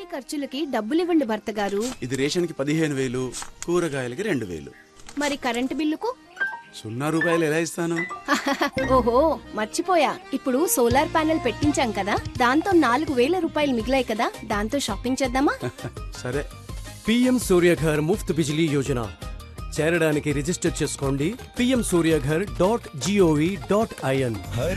ఖర్చులకి డబ్బులివ్వండి భర్త గారు. ఇది రేషన్కి 15,000, కూరగాయలకి 2,000. మరి కరెంటు బిల్లుకు? 0 రూపాయలు ఎలా ఇస్తాను? ఓహో మర్చిపోయా, ఇప్పుడు సోలార్ ప్యానెల్ పెట్టించాం కదా, దాంతో 4,000 రూపాయలు మిగిలాయి కదా, దాంతో షాపింగ్ చేద్దామా? సరే. PM సూర్యఘర్ ముఫ్త్ బిజిలీ యోజన చేరడానికి రిజిస్టర్ చేసుకోండి pmsuryaghar.gov.in.